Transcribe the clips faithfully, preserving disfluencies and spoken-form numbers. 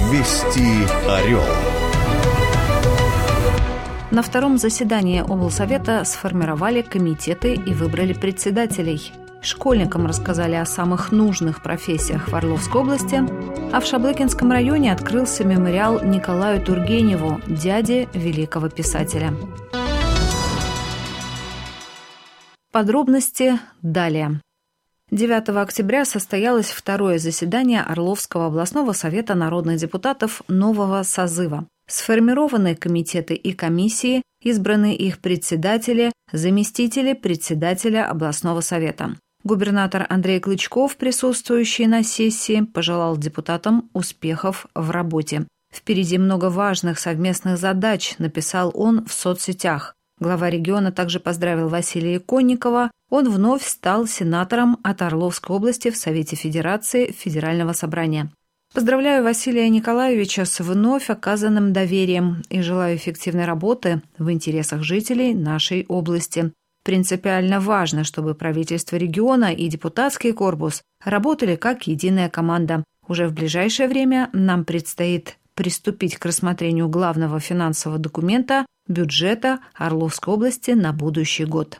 Вести Орел. На втором заседании облсовета сформировали комитеты и выбрали председателей. Школьникам рассказали о самых нужных профессиях в Орловской области, а в Шаблыкинском районе открылся мемориал Николаю Тургеневу, дяде великого писателя. Подробности далее. девятого октября состоялось второе заседание Орловского областного совета народных депутатов нового созыва. Сформированы комитеты и комиссии, избраны их председатели, заместители председателя областного совета. Губернатор Андрей Клычков, присутствующий на сессии, пожелал депутатам успехов в работе. «Впереди много важных совместных задач», написал он в соцсетях. Глава региона также поздравил Василия Иконникова. Он вновь стал сенатором от Орловской области в Совете Федерации Федерального собрания. Поздравляю Василия Николаевича с вновь оказанным доверием и желаю эффективной работы в интересах жителей нашей области. Принципиально важно, чтобы правительство региона и депутатский корпус работали как единая команда. Уже в ближайшее время нам предстоит приступить к рассмотрению главного финансового документа бюджета Орловской области на будущий год.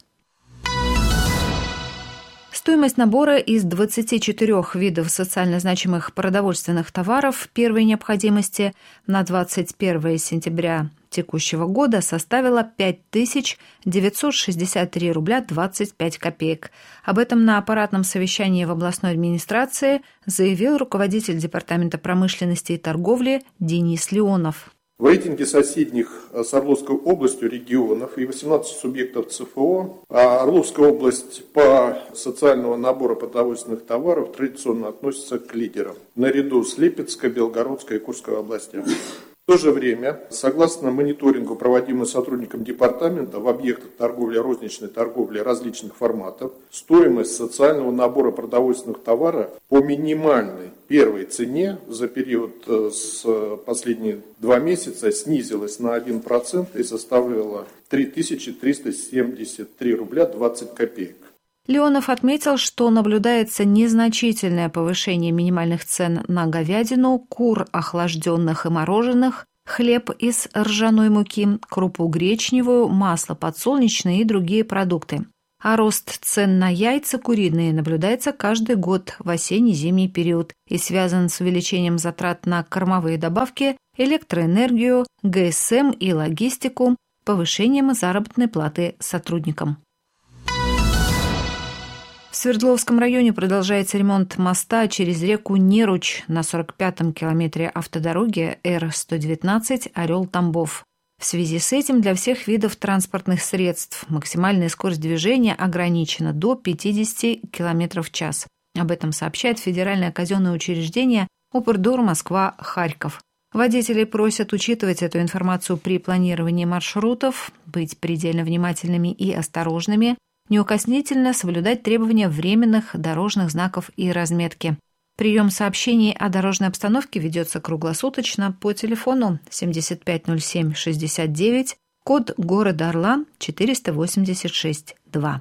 Стоимость набора из двадцати четырёх видов социально значимых продовольственных товаров первой необходимости на двадцать первое сентября текущего года составила пять тысяч девятьсот шестьдесят три рубля двадцать пять копеек. Об этом на аппаратном совещании в областной администрации заявил руководитель Департамента промышленности и торговли Денис Леонов. В рейтинге соседних с Орловской областью регионов и восемнадцати субъектов ЦФО Орловская область по социальному набору продовольственных товаров традиционно относится к лидерам, наряду с Липецкой, Белгородской и Курской областями. В то же время, согласно мониторингу, проводимому сотрудникам департамента в объектах торговли, розничной торговли различных форматов, стоимость социального набора продовольственных товаров по минимальной первой цене за период с последние два месяца снизилась на один процент и составила три тысячи триста семьдесят три рубля двадцать копеек. Леонов отметил, что наблюдается незначительное повышение минимальных цен на говядину, кур охлажденных и мороженых, хлеб из ржаной муки, крупу гречневую, масло подсолнечное и другие продукты. А рост цен на яйца куриные наблюдается каждый год в осенне-зимний период и связан с увеличением затрат на кормовые добавки, электроэнергию, ГСМ и логистику, повышением заработной платы сотрудникам. В Свердловском районе продолжается ремонт моста через реку Неруч на сорок пятом километре автодороги Р сто девятнадцать Орел-Тамбов. В связи с этим для всех видов транспортных средств максимальная скорость движения ограничена до пятидесяти километров в час. Об этом сообщает Федеральное казенное учреждение Упрдор Москва-Харьков. Водители просят учитывать эту информацию при планировании маршрутов, быть предельно внимательными и осторожными, неукоснительно соблюдать требования временных дорожных знаков и разметки. Прием сообщений о дорожной обстановке ведется круглосуточно по телефону семьдесят пять ноль семь шестьдесят девять, код города Орла четыреста восемьдесят шесть два.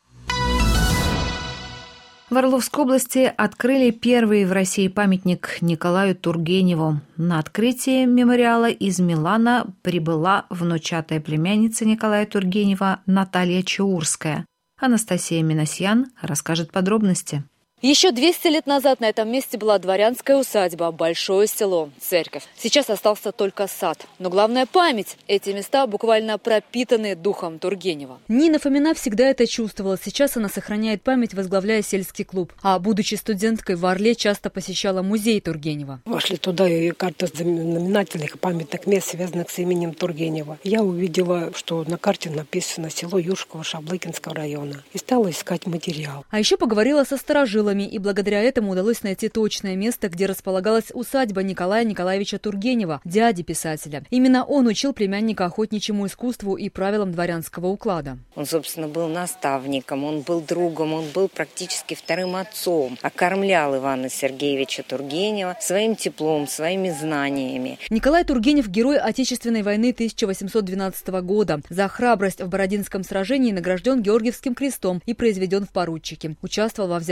В Орловской области открыли первый в России памятник Николаю Тургеневу. На открытие мемориала из Милана прибыла внучатая племянница Николая Тургенева Наталья Чаурская. Анастасия Минасьян расскажет подробности. Еще двести лет назад на этом месте была дворянская усадьба, большое село, церковь. Сейчас остался только сад. Но главная память. Эти места буквально пропитаны духом Тургенева. Нина Фомина всегда это чувствовала. Сейчас она сохраняет память, возглавляя сельский клуб. А будучи студенткой в Орле, часто посещала музей Тургенева. Вошли туда и карту знаменательных памятных мест, связанных с именем Тургенева. Я увидела, что на карте написано село Юршково Шаблыкинского района. И стала искать материал. А еще поговорила со старожилами. И благодаря этому удалось найти точное место, где располагалась усадьба Николая Николаевича Тургенева, дяди писателя. Именно он учил племянника охотничьему искусству и правилам дворянского уклада. Он, собственно, был наставником, он был другом, он был практически вторым отцом. Окормлял Ивана Сергеевича Тургенева своим теплом, своими знаниями. Николай Тургенев – герой Отечественной войны тысяча восемьсот двенадцатого года. За храбрость в Бородинском сражении награжден Георгиевским крестом и произведен в поручики. Участвовал во взятии Парижа.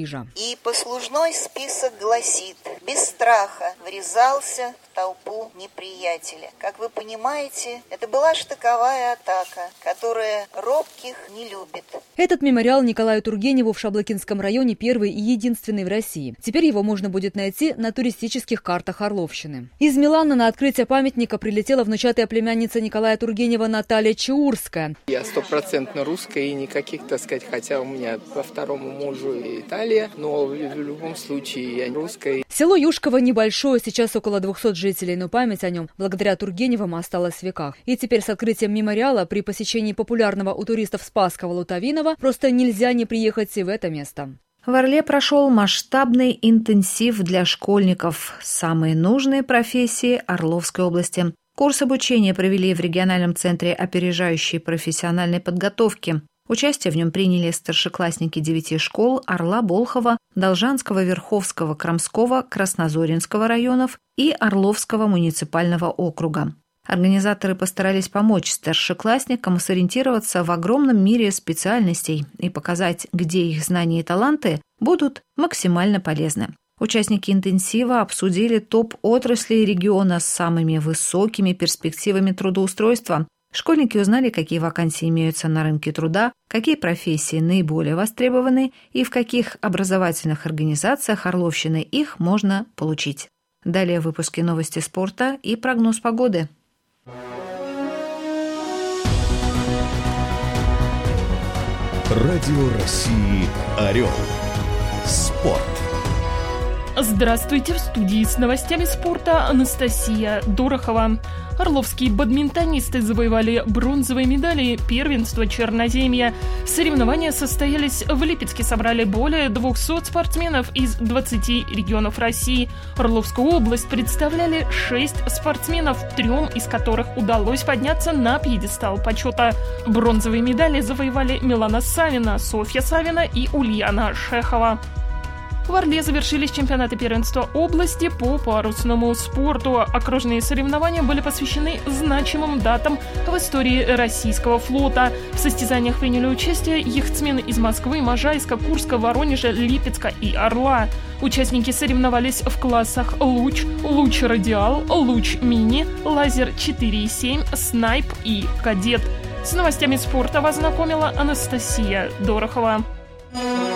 Парижа. И послужной список гласит: без страха врезался в толпу неприятеля. Как вы понимаете, это была штыковая атака, которая робких не любит. Этот мемориал Николаю Тургеневу в Шаблыкинском районе первый и единственный в России. Теперь его можно будет найти на туристических картах Орловщины. Из Милана на открытие памятника прилетела внучатая племянница Николая Тургенева Наталья Чаурская. Я стопроцентно русская и никаких, так сказать, хотя у меня по второму мужу Италия, но в любом случае я русская. Село Юшково небольшое, сейчас около двухсот жителей, но память о нем благодаря Тургеневым осталась в веках. И теперь с открытием мемориала при посещении популярного у туристов Спасского Лутовинова просто нельзя не приехать и в это место. В Орле прошел масштабный интенсив для школьников. Самые нужные профессии Орловской области. Курс обучения провели в региональном центре опережающей профессиональной подготовки. Участие в нем приняли старшеклассники девяти школ Орла, Болхова, Должанского, Верховского, Крамского, Краснозоринского районов и Орловского муниципального округа. Организаторы постарались помочь старшеклассникам сориентироваться в огромном мире специальностей и показать, где их знания и таланты будут максимально полезны. Участники интенсива обсудили топ-отрасли региона с самыми высокими перспективами трудоустройства. Школьники узнали, какие вакансии имеются на рынке труда, какие профессии наиболее востребованы и в каких образовательных организациях Орловщины их можно получить. Далее в выпуске новости спорта и прогноз погоды. Радио России «Орел». Спорт. Здравствуйте, в студии с новостями спорта Анастасия Дорохова. Орловские бадминтонисты завоевали бронзовые медали первенства Черноземья. Соревнования состоялись в Липецке, собрали более двухсот спортсменов из двадцати регионов России. Орловскую область представляли шесть спортсменов, трем из которых удалось подняться на пьедестал почета. Бронзовые медали завоевали Милана Савина, Софья Савина и Ульяна Шехова. В Орле завершились чемпионаты первенства области по парусному спорту. Окружные соревнования были посвящены значимым датам в истории российского флота. В состязаниях приняли участие яхтсмены из Москвы, Можайска, Курска, Воронежа, Липецка и Орла. Участники соревновались в классах луч, луч-радиал, луч-мини, лазер четыре и семь, снайп и кадет. С новостями спорта вас знакомила Анастасия Дорохова.